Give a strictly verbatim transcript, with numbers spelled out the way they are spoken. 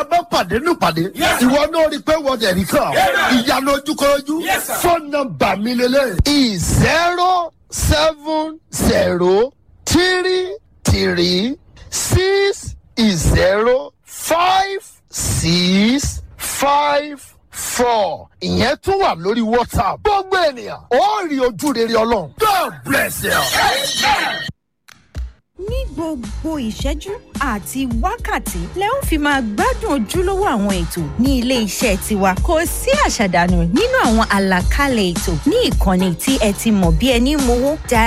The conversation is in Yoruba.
a bá pàdé ní pàdé ìwọ náà rí i pé wọ́n dẹ̀ rí kàn ìyanu ojúkọjú fóònù nọ́mbà mi lélẹ̀. zero seven zero three three six zero five six five four ìyẹn tún wà lórí WhatsApp. gbogbo ènìyàn ó rí ojú rere Ọlọ́run. God bless you. ní gbogbo ìṣẹ́jú àti wákàtí lẹ ó fi máa gbádùn ojúlówó àwọn ètò ní ilé iṣẹ́ tiwa. kò sí àṣàdànù nínú àwọn àlàkalẹ̀ ètò ní ìkànnì tí ẹ ti mọ̀ bí ẹni mowó.